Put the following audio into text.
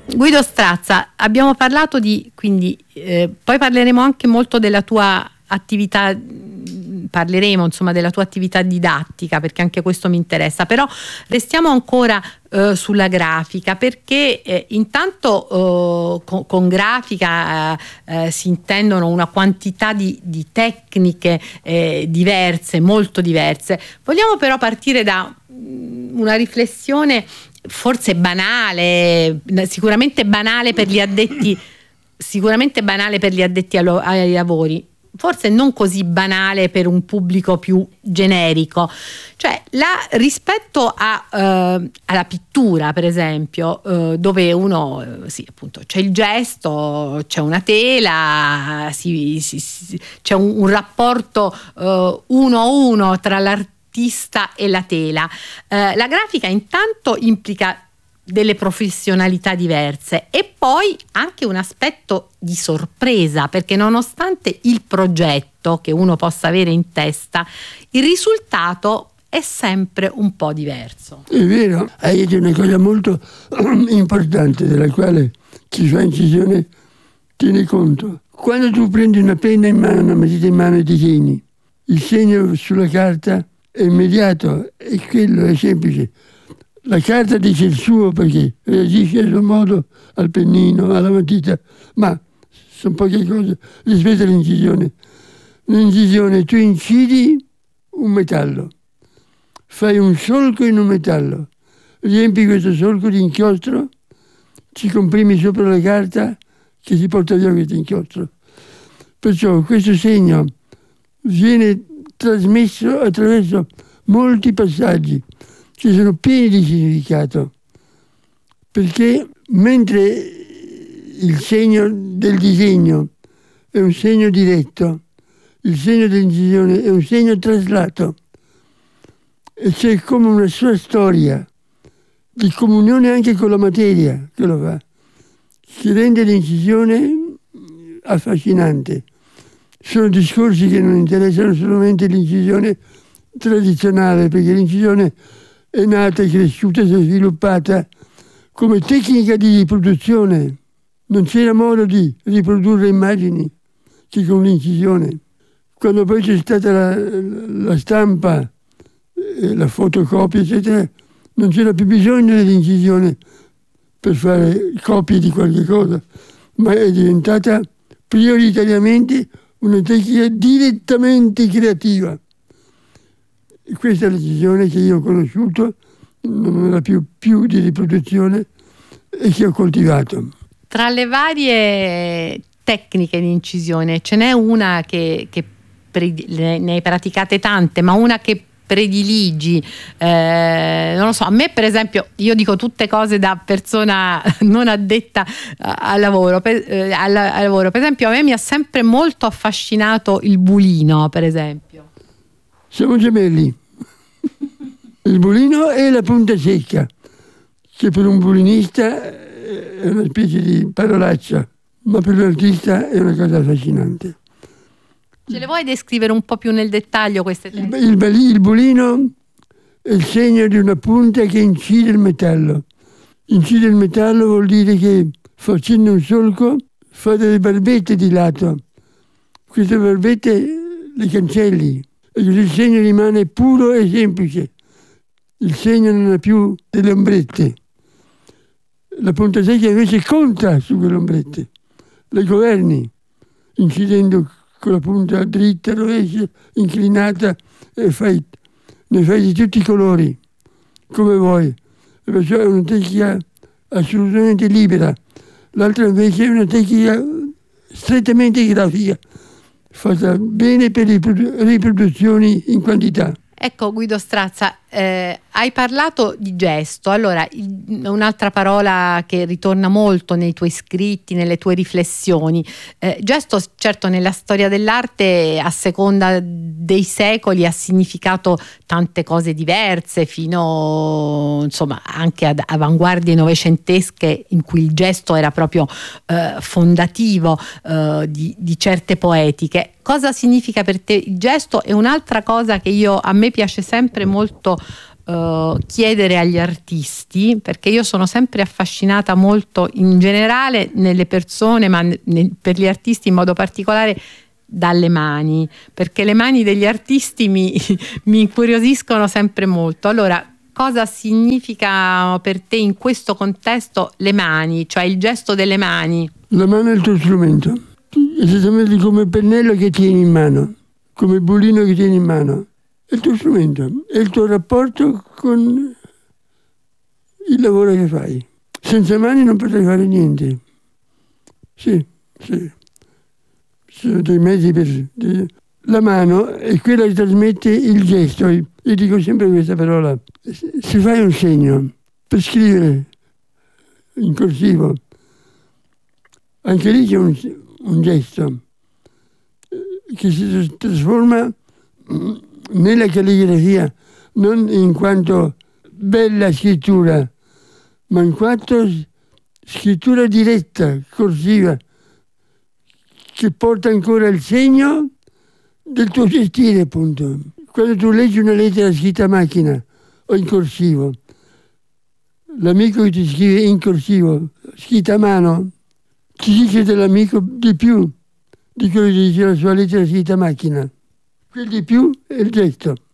Guido Strazza, abbiamo parlato poi parleremo anche molto della tua attività, parleremo insomma della tua attività didattica, perché anche questo mi interessa, però restiamo ancora sulla grafica, perché intanto con grafica si intendono una quantità di tecniche diverse, molto diverse. Vogliamo però partire da una riflessione forse banale, sicuramente banale per gli addetti ai lavori, forse non così banale per un pubblico più generico, cioè rispetto alla pittura, per esempio, dove uno appunto c'è il gesto, c'è una tela, c'è un rapporto uno a uno tra l'artista e la tela. La grafica intanto implica delle professionalità diverse e poi anche un aspetto di sorpresa, perché nonostante il progetto che uno possa avere in testa, il risultato è sempre un po' diverso. È vero, hai detto una cosa molto importante della quale chi fa incisione tiene conto. Quando tu prendi una penna in mano, una matita in mano e disegni, il segno sulla carta è immediato e quello è semplice. La carta dice il suo perché reagisce a suo modo al pennino, alla matita, ma sono poche cose rispetto all'incisione. L'incisione tu incidi un metallo, fai un solco in un metallo, riempi questo solco di inchiostro, ci comprimi sopra la carta che si porta via questo inchiostro. Perciò questo segno viene trasmesso attraverso molti passaggi che sono pieni di significato, perché mentre il segno del disegno è un segno diretto, il segno dell'incisione è un segno traslato e c'è come una sua storia di comunione anche con la materia che lo fa, che rende l'incisione affascinante. Sono discorsi che non interessano solamente l'incisione tradizionale, perché l'incisione è nata, è cresciuta, si è sviluppata come tecnica di riproduzione. Non c'era modo di riprodurre immagini che con l'incisione. Quando poi c'è stata la stampa, la fotocopia, eccetera, non c'era più bisogno dell'incisione per fare copie di qualche cosa, ma è diventata prioritariamente una tecnica direttamente creativa. Questa è la decisione che io ho conosciuto, non era più di riproduzione e che ho coltivato. Tra le varie tecniche di incisione ce n'è una che ne hai praticate tante, ma una che prediligi? Non lo so, a me per esempio, io dico tutte cose da persona non addetta al lavoro, per esempio a me mi ha sempre molto affascinato il bulino, per esempio. Siamo gemelli. Il bulino è la punta secca, che per un bulinista è una specie di parolaccia, ma per l'artista è una cosa affascinante. Ce le vuoi descrivere un po' più nel dettaglio queste tecniche? Il bulino è il segno di una punta che incide il metallo. Incide il metallo vuol dire che facendo un solco fa delle barbette di lato. Queste barbette le cancelli. E così il segno rimane puro e semplice. Il segno non ha più delle ombrette. La punta secca invece conta su quelle ombrette. Le governi, incidendo con la punta dritta, rovescia, inclinata, e ne fai di tutti i colori, come vuoi. E perciò è una tecnica assolutamente libera. L'altra invece è una tecnica strettamente grafica, fatta bene per riproduzioni in quantità. Ecco Guido Strazza, hai parlato di gesto, allora un'altra parola che ritorna molto nei tuoi scritti, nelle tue riflessioni. Gesto certo nella storia dell'arte a seconda dei secoli ha significato tante cose diverse, fino insomma anche ad avanguardie novecentesche in cui il gesto era proprio fondativo di certe poetiche. Cosa significa per te il gesto? E un'altra cosa che a me piace sempre molto chiedere agli artisti, perché io sono sempre affascinata molto in generale nelle persone, ma per gli artisti in modo particolare, dalle mani, perché le mani degli artisti mi incuriosiscono sempre molto. Allora, cosa significa per te in questo contesto le mani, cioè il gesto delle mani? La mano è il tuo strumento, esattamente come il pennello che tieni in mano, come il bulino che tieni in mano. È il tuo strumento, è il tuo rapporto con il lavoro che fai. Senza mani non potrai fare niente. Sì. Sono dei mezzi per... La mano è quella che trasmette il gesto. Io dico sempre questa parola. Se fai un segno per scrivere in corsivo, anche lì c'è un gesto che si trasforma nella calligrafia, non in quanto bella scrittura, ma in quanto scrittura diretta, corsiva, che porta ancora il segno del tuo gestire, appunto. Quando tu leggi una lettera scritta a macchina o in corsivo, l'amico che ti scrive in corsivo, scritta a mano, ci dice dell'amico di più di quello che dice la sua lettera scritta a macchina. Quel di più è il gesto.